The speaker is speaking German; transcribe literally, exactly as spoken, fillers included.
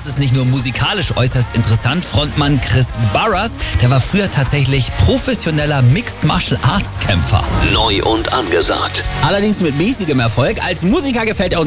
das ist nicht nur musikalisch äußerst interessant. Frontmann Chris Barras, der war früher tatsächlich professioneller Mixed Martial Arts Kämpfer. Neu und angesagt. Allerdings mit mäßigem Erfolg. Als Musiker gefällt er uns